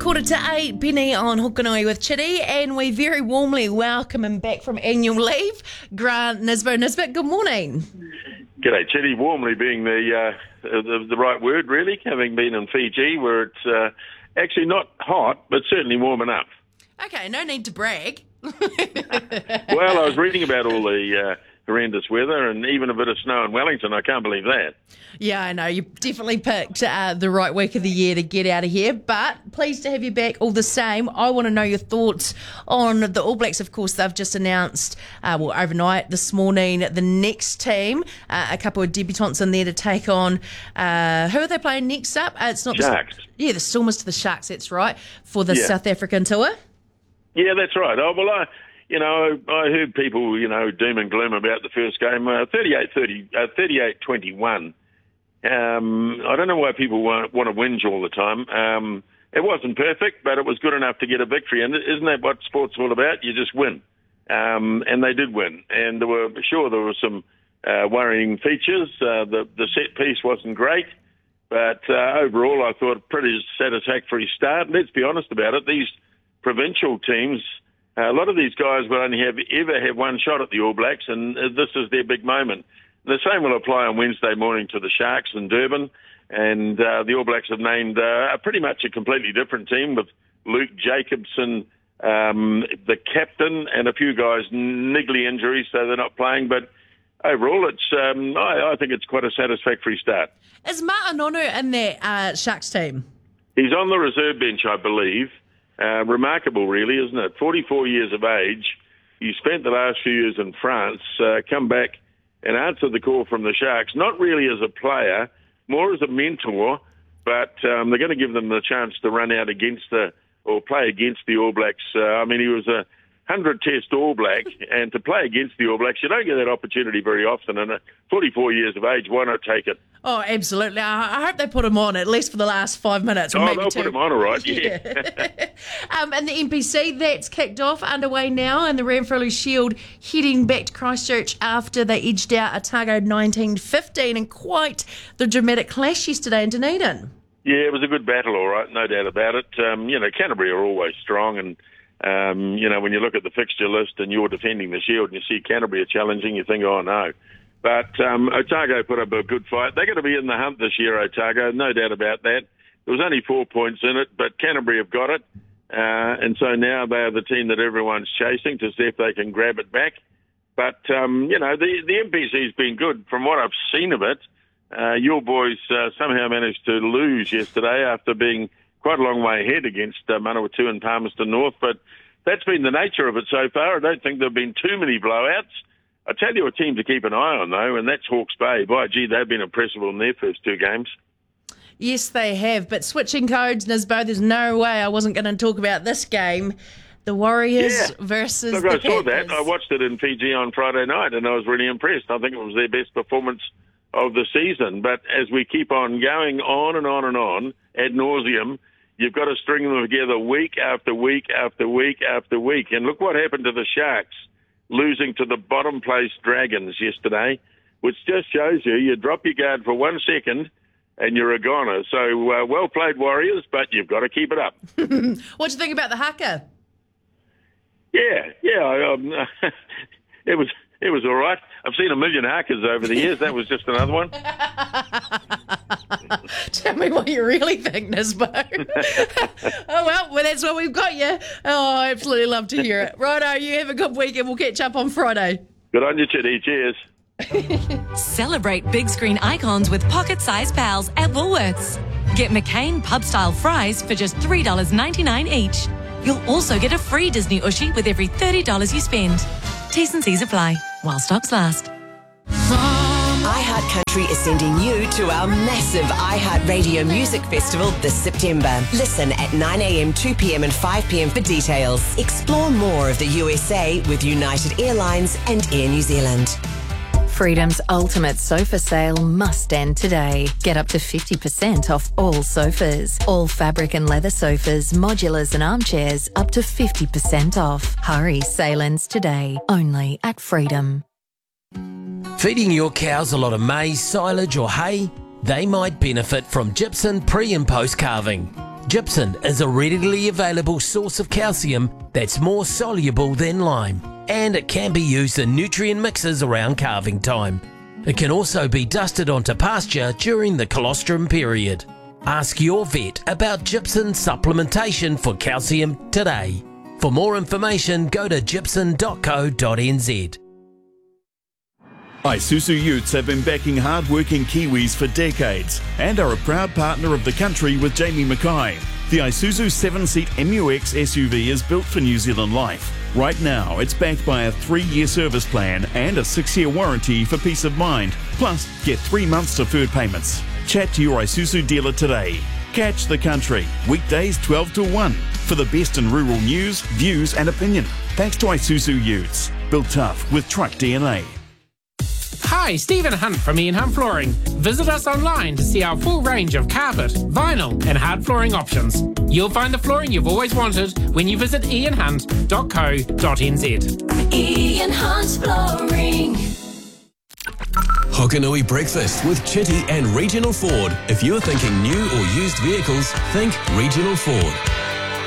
7:45, Benny on Hokanui with Chitty, and we very warmly welcome him back from annual leave, Grant Nisbet. Nisbet, good morning. G'day, Chitty. Warmly being the right word, really, having been in Fiji, where it's actually not hot, but certainly warm enough. Okay, no need to brag. Well, I was reading about all the horrendous weather and even a bit of snow in Wellington. I can't believe that. Yeah, I know. You definitely picked the right week of the year to get out of here, but pleased to have you back all the same. I want to know your thoughts on the All Blacks. Of course, they've just announced, overnight this morning, the next team. A couple of debutants in there to take on. Who are they playing next up? It's not Sharks. The Stormers to the Sharks, that's right, for the South African tour. Yeah, that's right. I heard people, doom and gloom about the first game, 38-21. I don't know why people want to whinge all the time. It wasn't perfect, but it was good enough to get a victory. And isn't that what sport's all about? You just win. And they did win. And there were some worrying features. The set piece wasn't great. But overall, I thought a pretty satisfactory start. Let's be honest about it. These provincial teams, a lot of these guys will only ever have one shot at the All Blacks, and this is their big moment. The same will apply on Wednesday morning to the Sharks in Durban, and the All Blacks have named pretty much a completely different team with Luke Jacobson, the captain, and a few guys niggly injuries, so they're not playing. But overall, it's I think it's quite a satisfactory start. Is Martin Onu in that Sharks team? He's on the reserve bench, I believe. Remarkable, really, isn't it? 44 years of age. You spent the last few years in France, come back and answered the call from the Sharks, not really as a player, more as a mentor, but they're going to give them the chance to run out or play against the All Blacks. He was a 100-test All Black, and to play against the All Blacks, you don't get that opportunity very often. And at 44 years of age, why not take it? Oh, absolutely. I hope they put him on, at least for the last 5 minutes. Or maybe they'll two. put him on, all right, yeah. And the NPC, that's kicked off, underway now, and the Ranfurly Shield heading back to Christchurch after they edged out Otago 19-15, and quite the dramatic clash yesterday in Dunedin. Yeah, it was a good battle, all right, no doubt about it. Canterbury are always strong, and when you look at the fixture list and you're defending the Shield and you see Canterbury are challenging, you think, oh no. But Otago put up a good fight. They're going to be in the hunt this year, Otago, no doubt about that. There was only 4 points in it, but Canterbury have got it. And so now they are the team that everyone's chasing to see if they can grab it back. But, the NPC's been good. From what I've seen of it, your boys somehow managed to lose yesterday after being quite a long way ahead against Manawatu and Palmerston North, but that's been the nature of it so far. I don't think there have been too many blowouts. I tell you a team to keep an eye on, though, and that's Hawke's Bay. By gee, they've been impressive in their first two games. Yes, they have, but switching codes, Nisbo, there's no way I wasn't going to talk about this game. The Warriors versus the Panthers. I saw that. I watched it in Fiji on Friday night, and I was really impressed. I think it was their best performance of the season. But as we keep on going on and on and on, ad nauseum, you've got to string them together week after week after week after week. And look what happened to the Sharks, losing to the bottom-place Dragons yesterday, which just shows you drop your guard for 1 second and you're a goner. So well played, Warriors, but you've got to keep it up. What do you think about the haka? Yeah. It was all right. I've seen a million hackers over the years. That was just another one. Tell me what you really think, Nisbo. well, that's what we've got you. Oh, I absolutely love to hear it. Righto, you have a good week and we'll catch up on Friday. Good on you, Chitty. Cheers. Celebrate big screen icons with pocket-sized pals at Woolworths. Get McCain pub-style fries for just $3.99 each. You'll also get a free Disney Ushi with every $30 you spend. T's and C's apply while stocks last. iHeart Country is sending you to our massive iHeart Radio Music Festival this September. Listen at 9 a.m, 2 p.m. and 5 p.m. for details. Explore more of the USA with United Airlines and Air New Zealand. Freedom's ultimate sofa sale must end today. Get up to 50% off all sofas. All fabric and leather sofas, modulars and armchairs up to 50% off. Hurry, sale ends today. Only at Freedom. Feeding your cows a lot of maize, silage or hay? They might benefit from gypsum pre and post calving. Gypsum is a readily available source of calcium that's more soluble than lime, and it can be used in nutrient mixes around calving time. It can also be dusted onto pasture during the colostrum period. Ask your vet about gypsum supplementation for calcium today. For more information, go to gypsum.co.nz. Isuzu Utes have been backing hard-working Kiwis for decades and are a proud partner of the country with Jamie Mackay. The Isuzu 7-seat MUX SUV is built for New Zealand life. Right now, it's backed by a 3-year service plan and a 6-year warranty for peace of mind. Plus, get 3 months deferred payments. Chat to your Isuzu dealer today. Catch the country, weekdays 12 to 1, for the best in rural news, views and opinion. Thanks to Isuzu Utes, built tough with truck DNA. Hi, Stephen Hunt from Ian Hunt Flooring. Visit us online to see our full range of carpet, vinyl and hard flooring options. You'll find the flooring you've always wanted when you visit ianhunt.co.nz. Ian Hunt Flooring. Hokanui Breakfast with Chitty and Regional Ford. If you're thinking new or used vehicles, think Regional Ford.